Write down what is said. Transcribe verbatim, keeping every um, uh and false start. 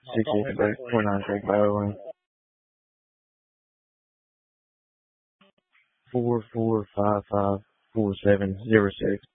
six eight back, four nine six five one. Four four five five four seven zero six.